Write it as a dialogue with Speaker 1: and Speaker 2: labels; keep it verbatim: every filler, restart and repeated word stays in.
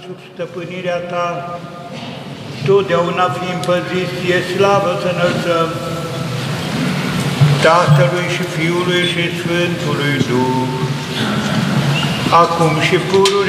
Speaker 1: sub stăpânirea Ta, totdeauna fiind păziți, Ție slavă să înălțăm, Tatălui și Fiului și Sfântului Duh, acum și pururea